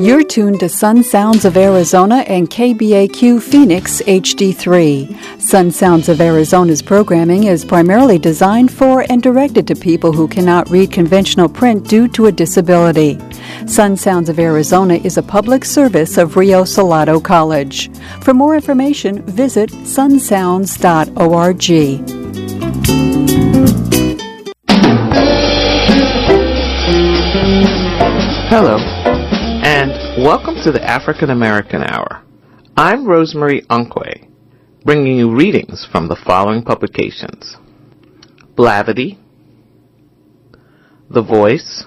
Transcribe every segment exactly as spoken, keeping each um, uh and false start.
You're tuned to Sun Sounds of Arizona and K B A Q Phoenix H D three. Sun Sounds of Arizona's programming is primarily designed for and directed to people who cannot read conventional print due to a disability. Sun Sounds of Arizona is a public service of Rio Salado College. For more information, visit sun sounds dot org. Hello, and welcome to the African American Hour. I'm Rosemary Unkwe, bringing you readings from the following publications: Blavity, The Voice,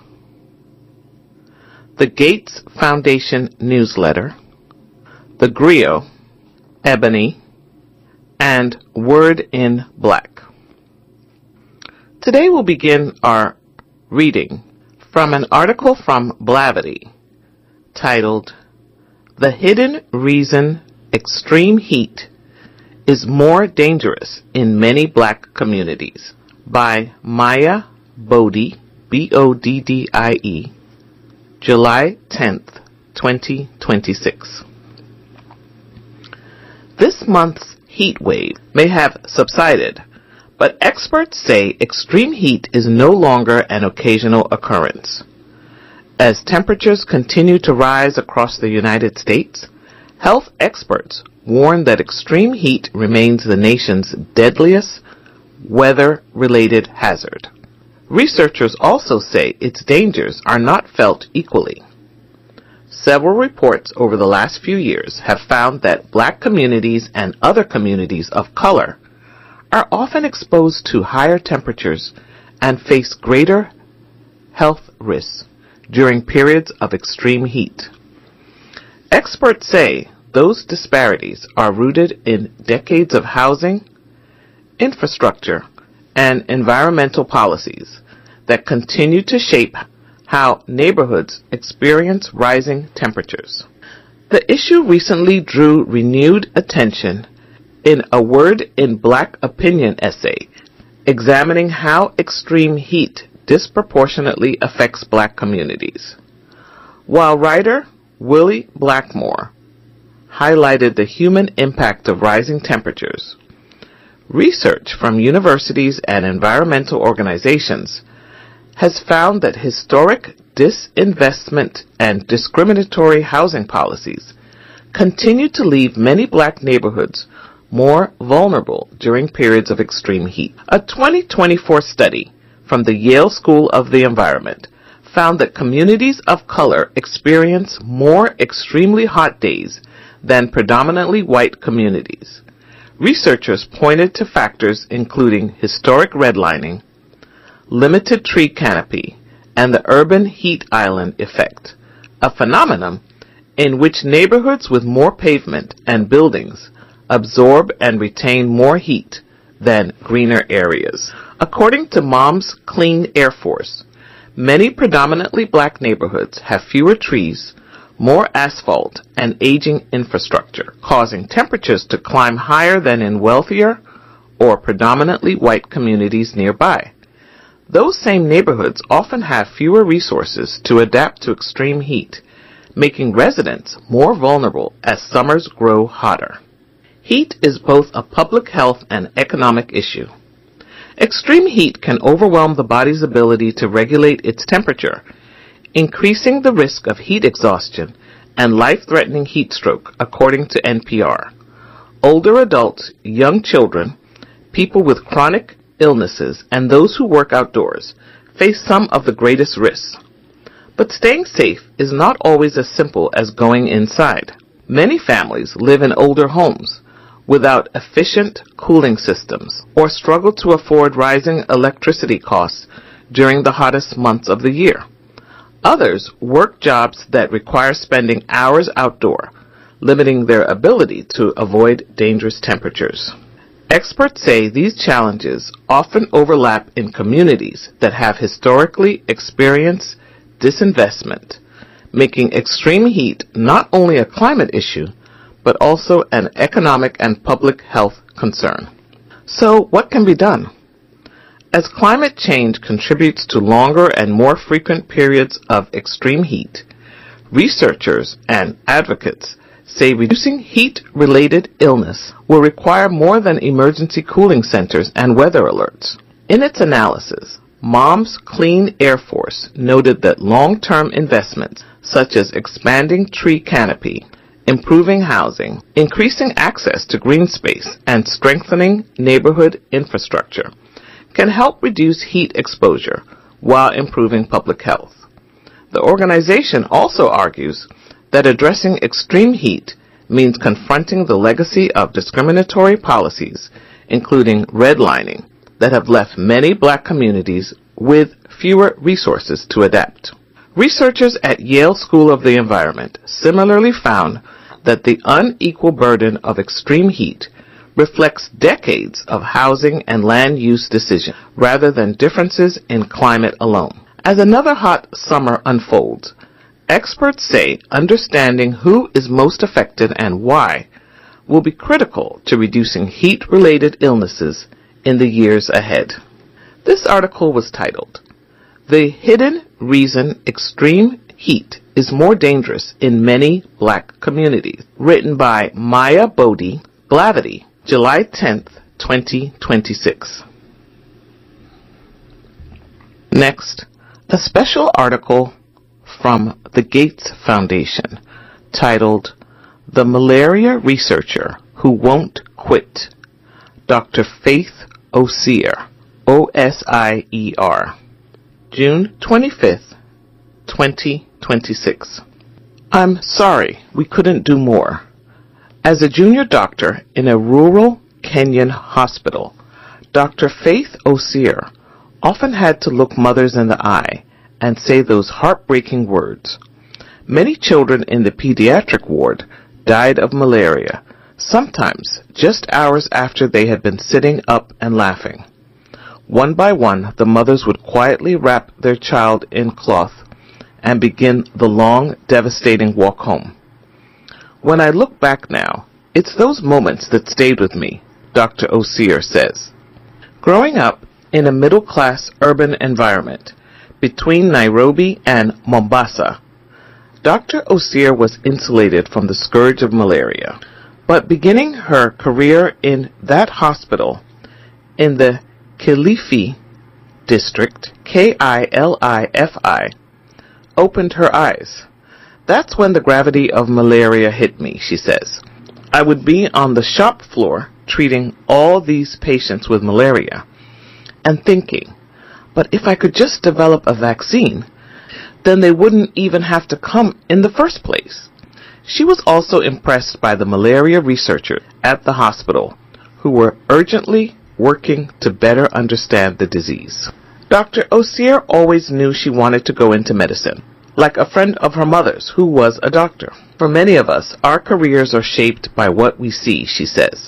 the Gates Foundation Newsletter, The Griot, Ebony, and Word in Black. Today we'll begin our reading from an article from Blavity titled, "The Hidden Reason Extreme Heat is More Dangerous in Many Black Communities," by Maya Boddy, B O D D I E, July tenth, twenty twenty-six. This month's heat wave may have subsided, but experts say extreme heat is no longer an occasional occurrence. As temperatures continue to rise across the United States, health experts warn that extreme heat remains the nation's deadliest weather-related hazard. Researchers also say its dangers are not felt equally. Several reports over the last few years have found that black communities and other communities of color are often exposed to higher temperatures and face greater health risks during periods of extreme heat. Experts say those disparities are rooted in decades of housing, infrastructure, and environmental policies that continue to shape how neighborhoods experience rising temperatures. The issue recently drew renewed attention in a Word in Black opinion essay examining how extreme heat disproportionately affects black communities. While writer Willie Blackmore highlighted the human impact of rising temperatures, research from universities and environmental organizations has found that historic disinvestment and discriminatory housing policies continue to leave many black neighborhoods more vulnerable during periods of extreme heat. A twenty twenty-four study from the Yale School of the Environment found that communities of color experience more extremely hot days than predominantly white communities. Researchers pointed to factors including historic redlining, limited tree canopy, and the urban heat island effect, a phenomenon in which neighborhoods with more pavement and buildings absorb and retain more heat than greener areas. According to Moms Clean Air Force, many predominantly black neighborhoods have fewer trees, more asphalt, and aging infrastructure, causing temperatures to climb higher than in wealthier or predominantly white communities nearby. Those same neighborhoods often have fewer resources to adapt to extreme heat, making residents more vulnerable as summers grow hotter. Heat is both a public health and economic issue. Extreme heat can overwhelm the body's ability to regulate its temperature, increasing the risk of heat exhaustion and life-threatening heat stroke, according to N P R. Older adults, young children, people with chronic illnesses, and those who work outdoors face some of the greatest risks. But staying safe is not always as simple as going inside. Many families live in older homes without efficient cooling systems or struggle to afford rising electricity costs during the hottest months of the year. Others work jobs that require spending hours outdoor, limiting their ability to avoid dangerous temperatures. Experts say these challenges often overlap in communities that have historically experienced disinvestment, making extreme heat not only a climate issue, but also an economic and public health concern. So, what can be done? As climate change contributes to longer and more frequent periods of extreme heat, Researchers and advocates say reducing heat-related illness will require more than emergency cooling centers and weather alerts. In its analysis, Mom's Clean Air Force noted that long-term investments such as expanding tree canopy, improving housing, increasing access to green space, and strengthening neighborhood infrastructure can help reduce heat exposure while improving public health. The organization also argues that addressing extreme heat means confronting the legacy of discriminatory policies, including redlining, that have left many black communities with fewer resources to adapt. Researchers at Yale School of the Environment similarly found that the unequal burden of extreme heat reflects decades of housing and land use decisions rather than differences in climate alone. As another hot summer unfolds, experts say understanding who is most affected and why will be critical to reducing heat-related illnesses in the years ahead. This article was titled, "The Hidden Reason Extreme Heat is More Dangerous in Many Black Communities," written by Maya Bodie, Blavity, July tenth, twenty twenty-six. Next, a special article from the Gates Foundation titled, "The Malaria Researcher Who Won't Quit," Doctor Faith Osier, O S I E R, June twenty-fifth, twenty twenty-six. I'm sorry we couldn't do more. As a junior doctor in a rural Kenyan hospital, Doctor Faith Osier often had to look mothers in the eye and say those heartbreaking words. Many children in the pediatric ward died of malaria, sometimes just hours after they had been sitting up and laughing. One by one, the mothers would quietly wrap their child in cloth and begin the long, devastating walk home. When I look back now, it's those moments that stayed with me, Doctor Osier says. Growing up in a middle-class urban environment between Nairobi and Mombasa, Doctor Osier was insulated from the scourge of malaria. But beginning her career in that hospital in the Kilifi district, K I L I F I, opened her eyes. That's when the gravity of malaria hit me, she says. I would be on the shop floor treating all these patients with malaria and thinking, but if I could just develop a vaccine, then they wouldn't even have to come in the first place. She was also impressed by the malaria researchers at the hospital who were urgently working to better understand the disease. Doctor Osier always knew she wanted to go into medicine, like a friend of her mother's who was a doctor. For many of us, our careers are shaped by what we see, she says.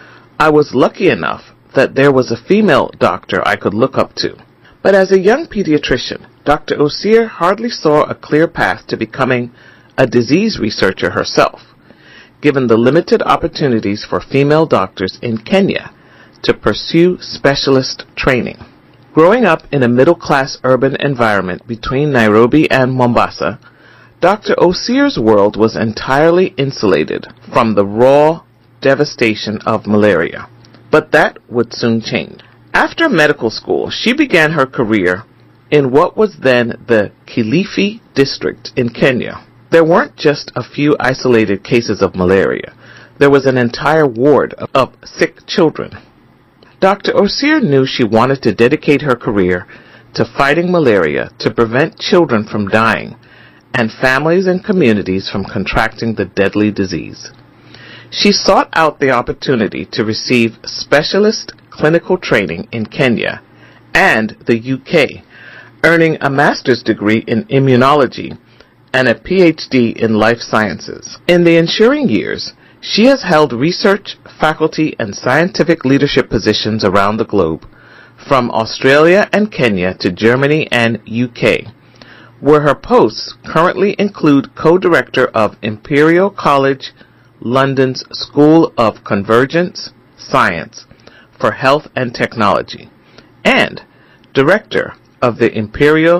I was lucky enough that there was a female doctor I could look up to. But as a young pediatrician, Doctor Osier hardly saw a clear path to becoming a disease researcher herself, given the limited opportunities for female doctors in Kenya to pursue specialist training. Growing up in a middle-class urban environment between Nairobi and Mombasa, Doctor Osier's world was entirely insulated from the raw devastation of malaria. But that would soon change. After medical school, she began her career in what was then the Kilifi district in Kenya. There weren't just a few isolated cases of malaria. There was an entire ward of, of sick children. Doctor Osier knew she wanted to dedicate her career to fighting malaria to prevent children from dying and families and communities from contracting the deadly disease. She sought out the opportunity to receive specialist clinical training in Kenya and the U K, earning a master's degree in immunology and a P H D in life sciences. In the ensuing years, she has held research, faculty, and scientific leadership positions around the globe, from Australia and Kenya to Germany and U K, where her posts currently include co-director of Imperial College London's School of Convergence Science for Health and Technology, and director of the Imperial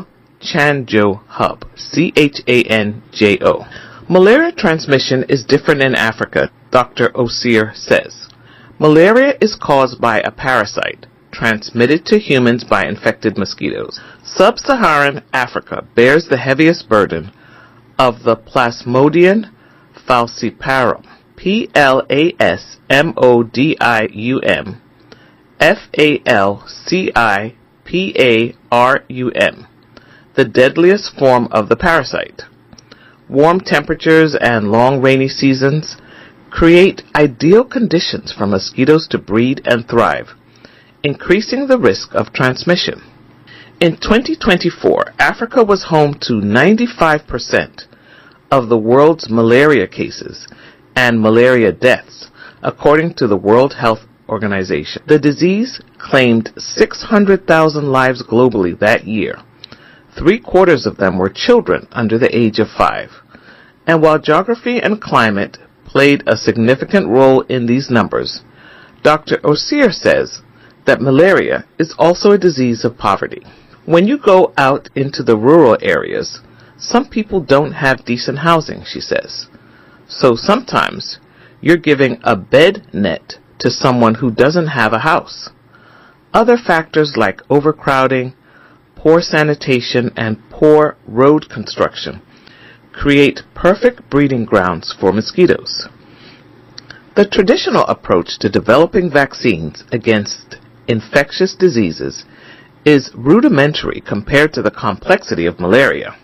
Chanjo Hub, C H A N J O. Malaria transmission is different in Africa, Doctor Osier says. Malaria is caused by a parasite, transmitted to humans by infected mosquitoes. Sub-Saharan Africa bears the heaviest burden of the Plasmodium falciparum, P L A S M O D I U M, F A L C I P A R U M, the deadliest form of the parasite. Warm temperatures and long rainy seasons create ideal conditions for mosquitoes to breed and thrive, increasing the risk of transmission. In twenty twenty-four, Africa was home to ninety-five percent of the world's malaria cases and malaria deaths, according to the World Health Organization. The disease claimed six hundred thousand lives globally that year. Three quarters of them were children under the age of five. And while geography and climate played a significant role in these numbers, Doctor Osier says that malaria is also a disease of poverty. When you go out into the rural areas, some people don't have decent housing, she says. So sometimes you're giving a bed net to someone who doesn't have a house. Other factors like overcrowding, poor sanitation, and poor road construction create perfect breeding grounds for mosquitoes. The traditional approach to developing vaccines against infectious diseases is rudimentary compared to the complexity of malaria.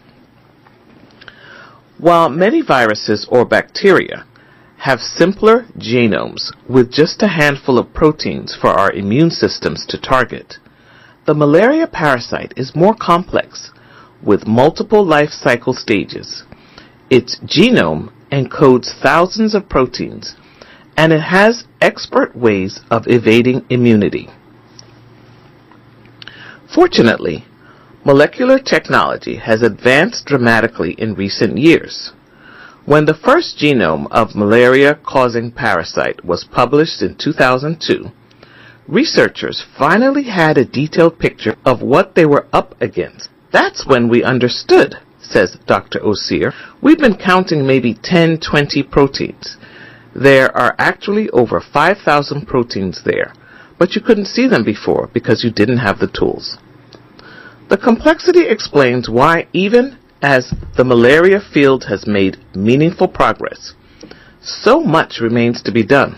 While many viruses or bacteria have simpler genomes with just a handful of proteins for our immune systems to target, the malaria parasite is more complex with multiple life cycle stages. Its genome encodes thousands of proteins, and it has expert ways of evading immunity. Fortunately, molecular technology has advanced dramatically in recent years. When the first genome of malaria-causing parasite was published in two thousand two, researchers finally had a detailed picture of what they were up against. That's when we understood, says Doctor Osier. We've been counting maybe ten, twenty proteins. There are actually over five thousand proteins there, but you couldn't see them before because you didn't have the tools. The complexity explains why, even as the malaria field has made meaningful progress, so much remains to be done.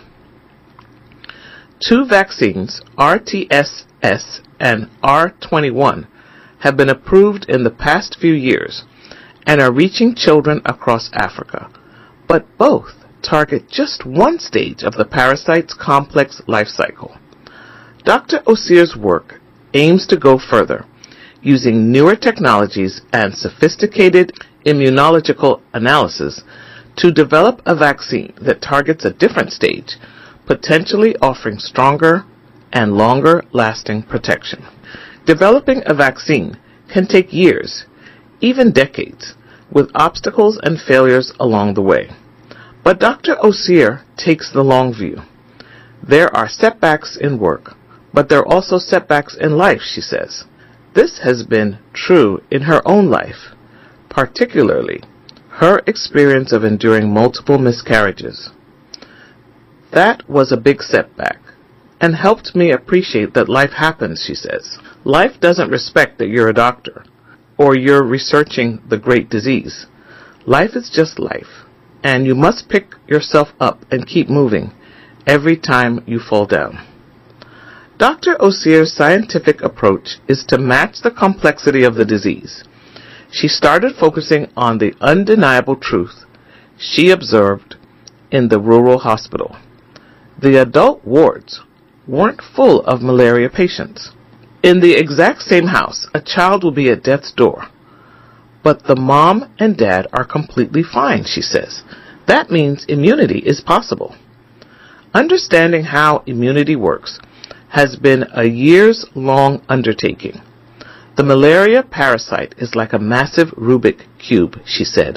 Two vaccines, R T S S and R twenty-one, have been approved in the past few years and are reaching children across Africa, but both target just one stage of the parasite's complex life cycle. Doctor Osier's work aims to go further, using newer technologies and sophisticated immunological analysis to develop a vaccine that targets a different stage, potentially offering stronger and longer-lasting protection. Developing a vaccine can take years, even decades, with obstacles and failures along the way. But Doctor Osier takes the long view. There are setbacks in work, but there are also setbacks in life, she says. This has been true in her own life, particularly her experience of enduring multiple miscarriages. That was a big setback and helped me appreciate that life happens, she says. Life doesn't respect that you're a doctor or you're researching the great disease. Life is just life, and you must pick yourself up and keep moving every time you fall down. Doctor Osier's scientific approach is to match the complexity of the disease. She started focusing on the undeniable truth she observed in the rural hospital. The adult wards weren't full of malaria patients. In the exact same house, a child will be at death's door, but the mom and dad are completely fine, she says. That means immunity is possible. Understanding how immunity works has been a years-long undertaking. The malaria parasite is like a massive Rubik cube, she said.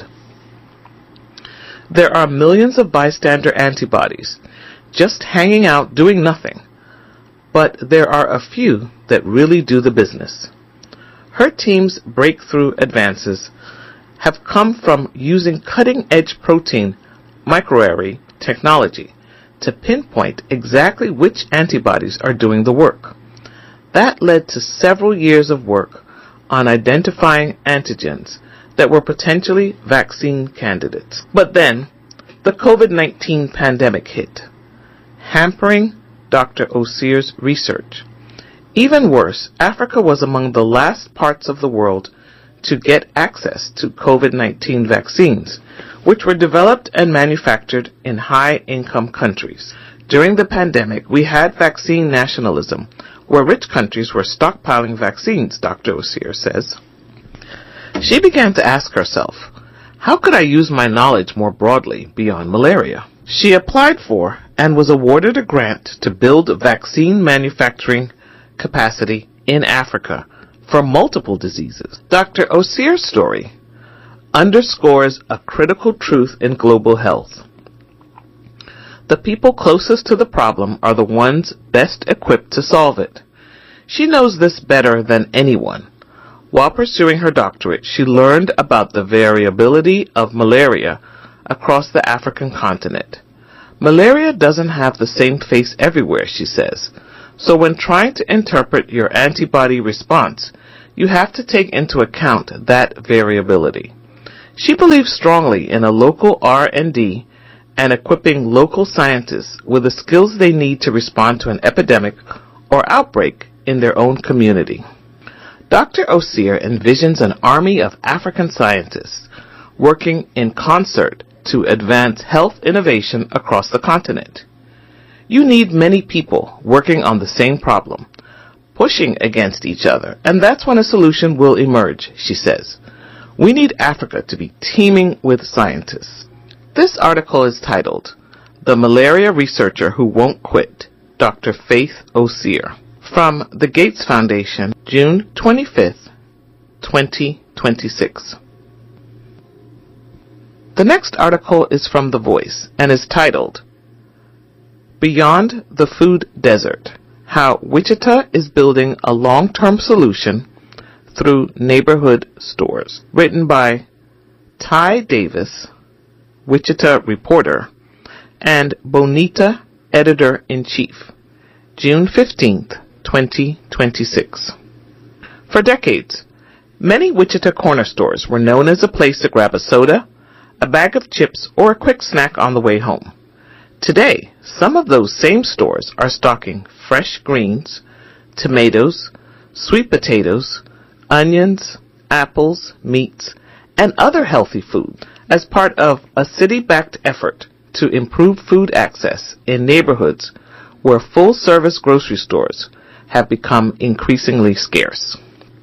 There are millions of bystander antibodies just hanging out doing nothing, but there are a few that really do the business. Her team's breakthrough advances have come from using cutting-edge protein microarray technology to pinpoint exactly which antibodies are doing the work. That led to several years of work on identifying antigens that were potentially vaccine candidates. But then, the COVID nineteen pandemic hit, hampering Doctor Osir's research. Even worse, Africa was among the last parts of the world to get access to COVID nineteen vaccines, which were developed and manufactured in high-income countries. During the pandemic, we had vaccine nationalism, where rich countries were stockpiling vaccines, Doctor Osir says. She began to ask herself, how could I use my knowledge more broadly beyond malaria? She applied for and was awarded a grant to build vaccine manufacturing capacity in Africa for multiple diseases. Doctor Osir's story underscores a critical truth in global health. The people closest to the problem are the ones best equipped to solve it. She knows this better than anyone. While pursuing her doctorate, she learned about the variability of malaria across the African continent. Malaria doesn't have the same face everywhere, she says. So when trying to interpret your antibody response, you have to take into account that variability. She believes strongly in a local R and D and equipping local scientists with the skills they need to respond to an epidemic or outbreak in their own community. Doctor Osir envisions an army of African scientists working in concert to advance health innovation across the continent. You need many people working on the same problem, pushing against each other, and that's when a solution will emerge, she says. We need Africa to be teeming with scientists. This article is titled, The Malaria Researcher Who Won't Quit, Doctor Faith Osir, from the Gates Foundation, June twenty-fifth, twenty twenty-six. The next article is from The Voice and is titled, Beyond the Food Desert, How Wichita is Building a Long-Term Solution Through Neighborhood Stores, written by Ty Davis, Wichita reporter, and Bonita, editor-in-chief, June fifteenth, twenty twenty-six. For decades, many Wichita corner stores were known as a place to grab a soda, a bag of chips, or a quick snack on the way home. Today, some of those same stores are stocking fresh greens, tomatoes, sweet potatoes, onions, apples, meats, and other healthy food as part of a city-backed effort to improve food access in neighborhoods where full-service grocery stores have become increasingly scarce.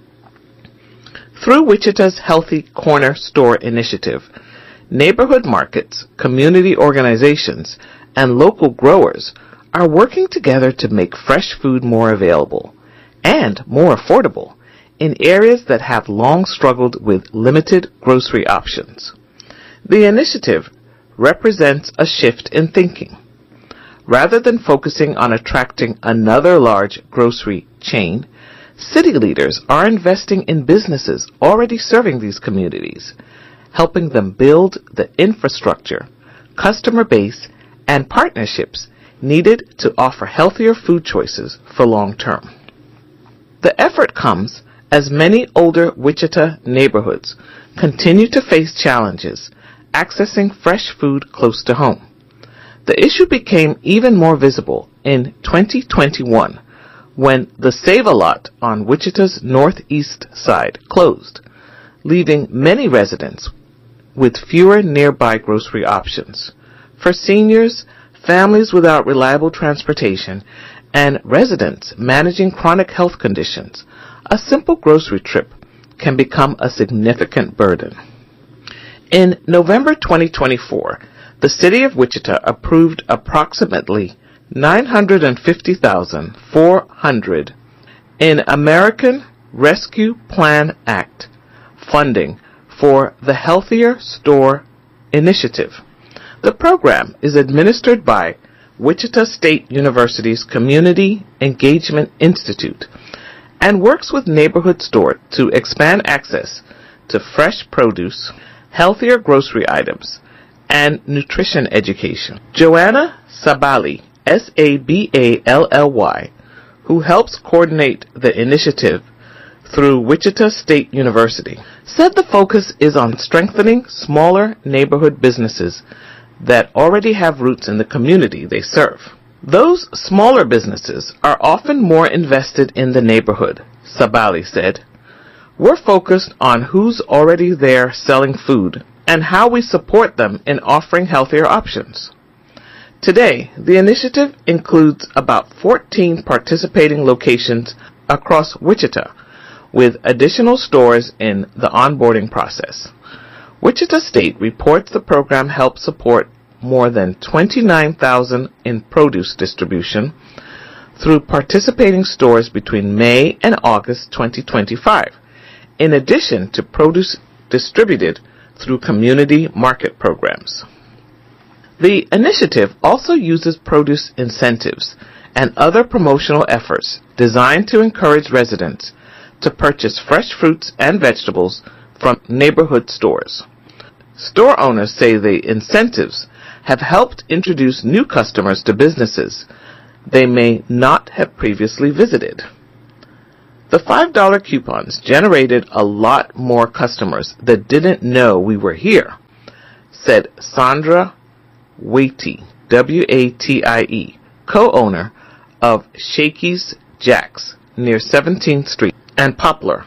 Through Wichita's Healthy Corner Store initiative, neighborhood markets, community organizations, and local growers are working together to make fresh food more available and more affordable in areas that have long struggled with limited grocery options. The initiative represents a shift in thinking. Rather than focusing on attracting another large grocery chain, city leaders are investing in businesses already serving these communities, helping them build the infrastructure, customer base, and partnerships needed to offer healthier food choices for long term. The effort comes as many older Wichita neighborhoods continue to face challenges accessing fresh food close to home. The issue became even more visible in twenty twenty-one when the Save-A-Lot on Wichita's northeast side closed, leaving many residents with fewer nearby grocery options. For seniors, families without reliable transportation, and residents managing chronic health conditions, a simple grocery trip can become a significant burden. In November twenty twenty-four, the City of Wichita approved approximately nine hundred fifty thousand four hundred dollars in American Rescue Plan Act funding for the Healthier Store Initiative. The program is administered by Wichita State University's Community Engagement Institute and works with neighborhood stores to expand access to fresh produce, healthier grocery items, and nutrition education. Joanna Sabally, S A B A L L Y, who helps coordinate the initiative through Wichita State University, said the focus is on strengthening smaller neighborhood businesses that already have roots in the community they serve. Those smaller businesses are often more invested in the neighborhood, Sabally said. We're focused on who's already there selling food and how we support them in offering healthier options. Today, the initiative includes about fourteen participating locations across Wichita, with additional stores in the onboarding process. Wichita State reports the program helped support more than twenty-nine thousand in produce distribution through participating stores between May and August twenty twenty-five, in addition to produce distributed through community market programs. The initiative also uses produce incentives and other promotional efforts designed to encourage residents to purchase fresh fruits and vegetables from neighborhood stores. Store owners say the incentives have helped introduce new customers to businesses they may not have previously visited. The five dollar coupons generated a lot more customers that didn't know we were here, said Sandra Watie, W A T I E, co-owner of Shakey's Jack's near seventeenth Street and Poplar.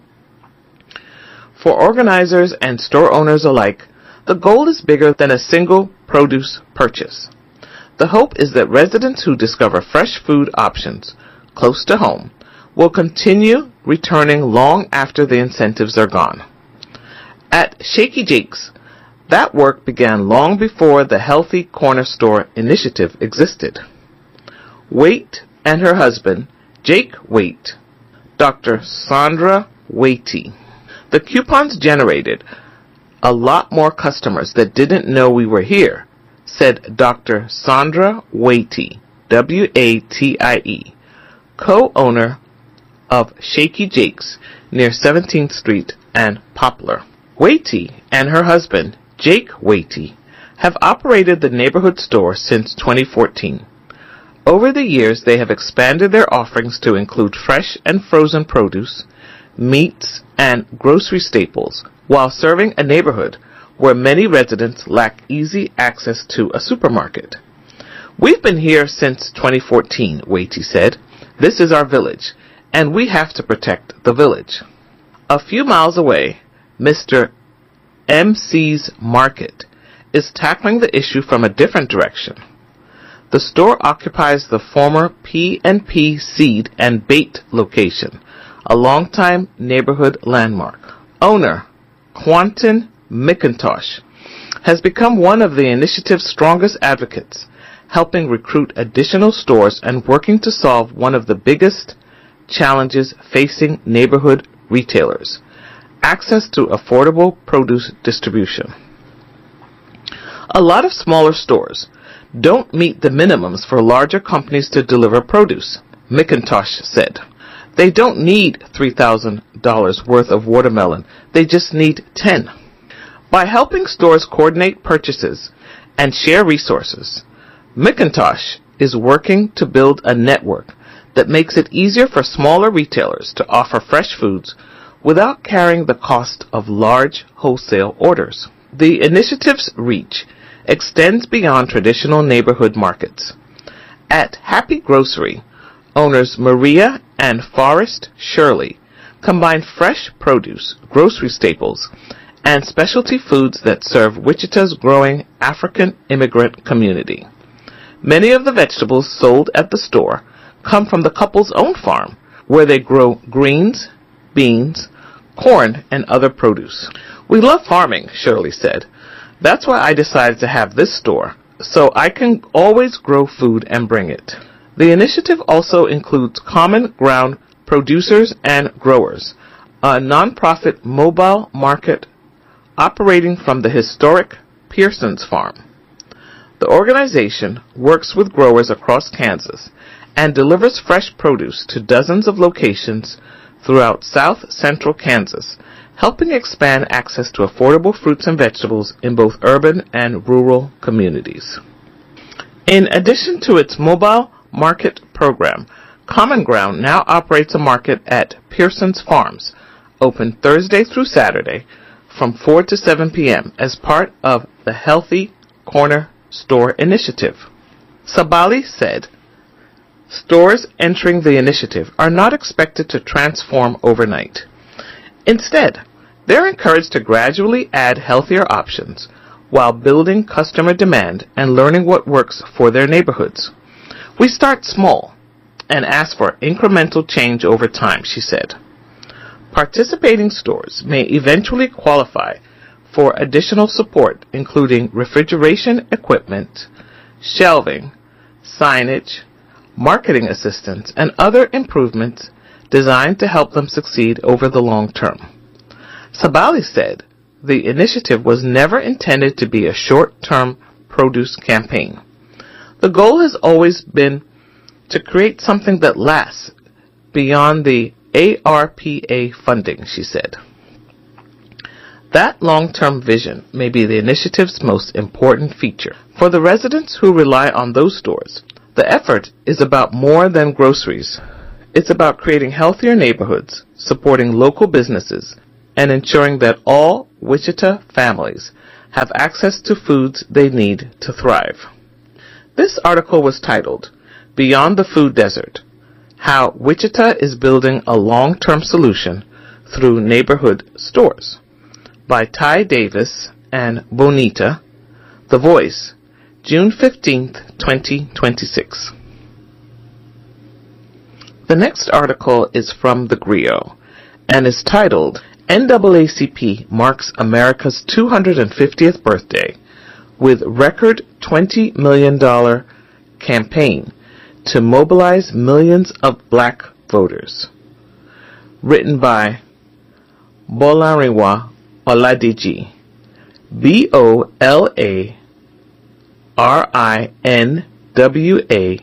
For organizers and store owners alike, the goal is bigger than a single produce purchase. The hope is that residents who discover fresh food options close to home will continue returning long after the incentives are gone. At Shaky Jake's, that work began long before the Healthy Corner Store initiative existed. Waite and her husband, Jake Waite, Doctor Sandra Watie. The coupons generated a lot more customers that didn't know we were here, said Doctor Sandra Watie, W A T I E, co-owner of Shaky Jake's near seventeenth Street and Poplar. Watie and her husband, Jake Watie, have operated the neighborhood store since twenty fourteen. Over the years, they have expanded their offerings to include fresh and frozen produce, meats, and grocery staples, while serving a neighborhood where many residents lack easy access to a supermarket. We've been here since twenty fourteen, Watie said. This is our village, and we have to protect the village. A few miles away, Mister M C's Market is tackling the issue from a different direction. The store occupies the former P and P Seed and Bait location, a longtime neighborhood landmark. Owner Quentin McIntosh has become one of the initiative's strongest advocates, helping recruit additional stores and working to solve one of the biggest challenges facing neighborhood retailers: access to affordable produce distribution. A lot of smaller stores don't meet the minimums for larger companies to deliver produce, McIntosh said. They don't need three thousand dollars worth of watermelon, they just need ten. By helping stores coordinate purchases and share resources, McIntosh is working to build a network that makes it easier for smaller retailers to offer fresh foods without carrying the cost of large wholesale orders. The initiative's reach extends beyond traditional neighborhood markets. At Happy Grocery, owners Maria and Forrest Shirley combine fresh produce, grocery staples, and specialty foods that serve Wichita's growing African immigrant community. Many of the vegetables sold at the store come from the couple's own farm, where they grow greens, beans, corn, and other produce. We love farming, Shirley said. That's why I decided to have this store, so I can always grow food and bring it. The initiative also includes Common Ground Producers and Growers, a nonprofit mobile market operating from the historic Pearson's Farm. The organization works with growers across Kansas and delivers fresh produce to dozens of locations throughout south central Kansas, helping expand access to affordable fruits and vegetables in both urban and rural communities. In addition to its mobile market program, Common Ground now operates a market at Pearson's Farms, open Thursday through Saturday from four to seven p.m. as part of the Healthy Corner Store initiative. Sabali said, "Stores entering the initiative are not expected to transform overnight. Instead, they're encouraged to gradually add healthier options while building customer demand and learning what works for their neighborhoods. We start small and ask for incremental change over time," she said. Participating stores may eventually qualify for additional support, including refrigeration equipment, shelving, signage, marketing assistance, and other improvements designed to help them succeed over the long term. Sabali said the initiative was never intended to be a short-term produce campaign. The goal has always been to create something that lasts beyond the A R P A funding, she said. That long-term vision may be the initiative's most important feature. For the residents who rely on those stores, the effort is about more than groceries. It's about creating healthier neighborhoods, supporting local businesses, and ensuring that all Wichita families have access to foods they need to thrive. This article was titled, "Beyond the Food Desert: How Wichita is Building a Long-Term Solution Through Neighborhood Stores," by Ty Davis and Bonita. The Voice, June fifteenth, twenty twenty-six. The next article is from The Griot and is titled, "N double A C P Marks America's two hundred fiftieth Birthday with Record twenty million dollars Campaign to Mobilize Millions of Black Voters." Written by Bolariwa Oladiji, B O L A R I N W A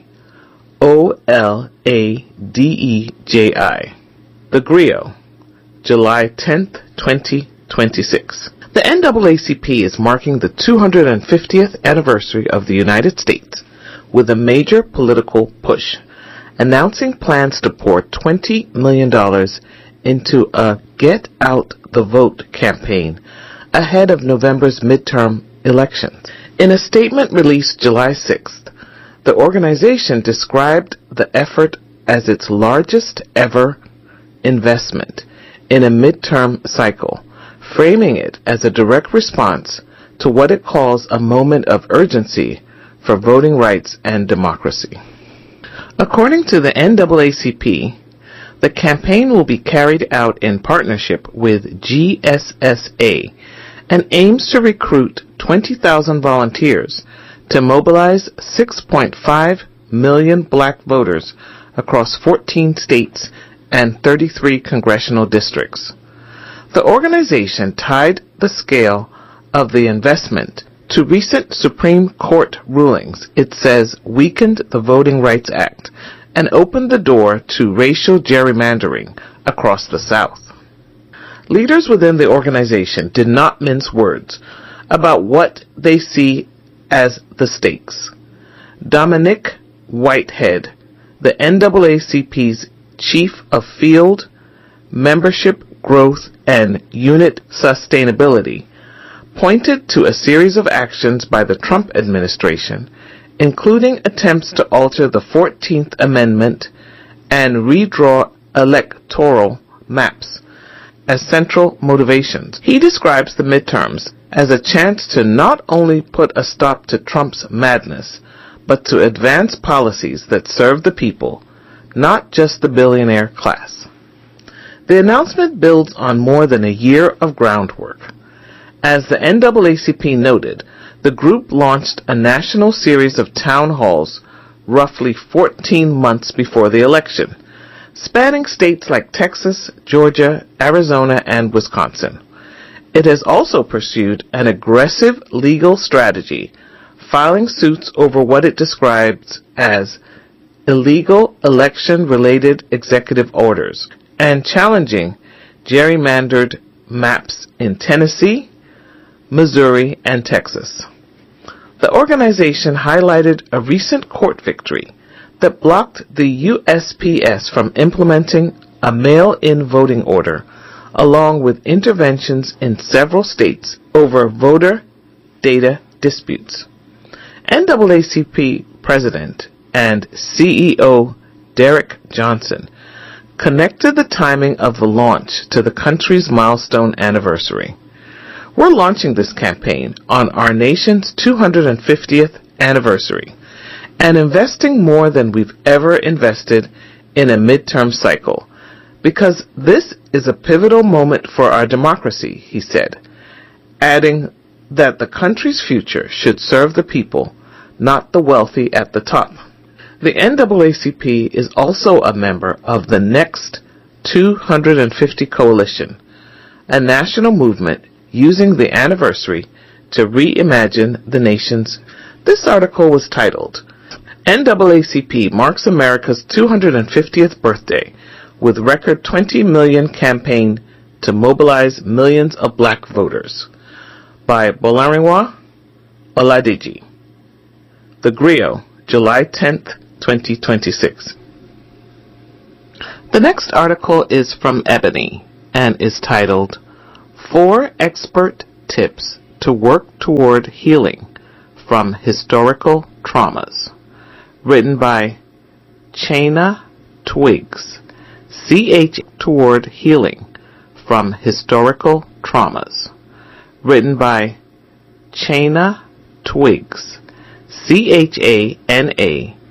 O L A D E J I. The Griot, July tenth, twenty twenty-six. The N double A C P is marking the two hundred fiftieth anniversary of the United States with a major political push, announcing plans to pour twenty million dollars into a Get Out the Vote campaign ahead of November's midterm elections. In a statement released July sixth, the organization described the effort as its largest ever investment in a midterm cycle, framing it as a direct response to what it calls a moment of urgency for voting rights and democracy. According to the N double A C P, the campaign will be carried out in partnership with G S S A and aims to recruit twenty thousand volunteers to mobilize six point five million black voters across fourteen states and thirty-three congressional districts. The organization tied the scale of the investment to recent Supreme Court rulings it says weakened the Voting Rights Act and opened the door to racial gerrymandering across the South. Leaders within the organization did not mince words about what they see as the stakes. Dominic Whitehead, the N double A C P's Chief of Field, Membership Growth, and Unit Sustainability, pointed to a series of actions by the Trump administration, including attempts to alter the fourteenth Amendment and redraw electoral maps, as central motivations. He describes the midterms as a chance to not only put a stop to Trump's madness, but to advance policies that serve the people, not just the billionaire class. The announcement builds on more than a year of groundwork. As the N double A C P noted, the group launched a national series of town halls roughly fourteen months before the election, spanning states like Texas, Georgia, Arizona, and Wisconsin. It has also pursued an aggressive legal strategy, filing suits over what it describes as illegal election-related executive orders and challenging gerrymandered maps in Tennessee, Missouri, and Texas. The organization highlighted a recent court victory that blocked the U S P S from implementing a mail-in voting order, along with interventions in several states over voter data disputes. N double A C P President and C E O Derek Johnson connected the timing of the launch to the country's milestone anniversary. We're launching this campaign on our nation's two hundred fiftieth anniversary and investing more than we've ever invested in a midterm cycle, because this is a pivotal moment for our democracy, he said, adding that the country's future should serve the people, not the wealthy at the top. The N double A C P is also a member of the Next two hundred fifty Coalition, a national movement using the anniversary to reimagine the nation's. This article was titled, N double A C P Marks America's two hundred fiftieth Birthday with Record twenty million Campaign to Mobilize Millions of Black Voters, by Bolarinwa Oladeji. The Griot, July tenth, twenty twenty-six. The next article is from Ebony and is titled, Four Expert Tips to Work Toward Healing from Historical Traumas, written by Chana Twiggs. C H Toward Healing from Historical Traumas, written by Chana Twiggs. C H A N A